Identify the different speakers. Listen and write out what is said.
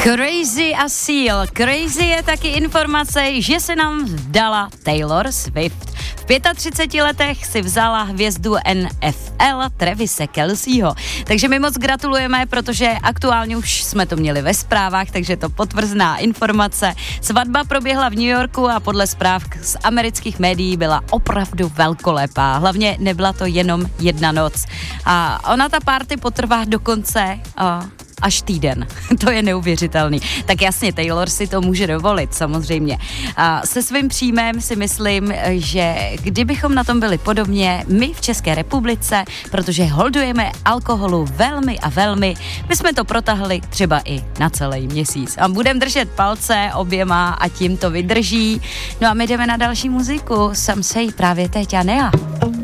Speaker 1: Crazy a Seal. Crazy je taky informace, že se nám vdala Taylor Swift. V 35 letech si vzala hvězdu NFL Travise Kelceho. Takže my moc gratulujeme, protože aktuálně už jsme to měli ve zprávách, takže to potvrzná informace. Svatba proběhla v New Yorku a podle zpráv z amerických médií byla opravdu velkolepá. Hlavně nebyla to jenom jedna noc. A ona ta party potrvá dokonce až týden. To je neuvěřitelný. Tak jasně, Taylor si to může dovolit, samozřejmě. A se svým příjmem si myslím, že kdybychom na tom byli podobně, my v České republice, protože holdujeme alkoholu velmi a velmi, my jsme to protahli třeba i na celý měsíc. A budeme držet palce oběma a tím to vydrží. No a my jdeme na další muziku. Sam Say právě teď a Nea.